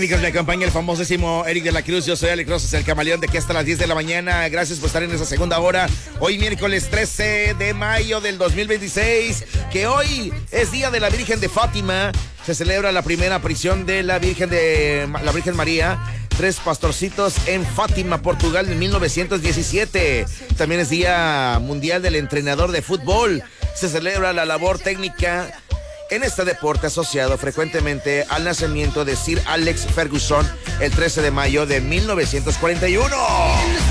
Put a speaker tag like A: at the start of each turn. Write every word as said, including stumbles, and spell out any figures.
A: Me acompaña el famosísimo Eric de la Cruz. Yo soy Alex Rosas, el camaleón, de aquí hasta las diez de la mañana. Gracias por estar en esa segunda hora. Hoy miércoles trece de mayo del dos mil veintiséis, que hoy es día de la Virgen de Fátima. Se celebra la primera aparición de la Virgen de la Virgen María, tres pastorcitos en Fátima, Portugal, en mil novecientos diecisiete. También es Día Mundial del Entrenador de Fútbol. Se celebra la labor técnica en este deporte, asociado frecuentemente al nacimiento de Sir Alex Ferguson el trece de mayo de mil novecientos cuarenta y uno.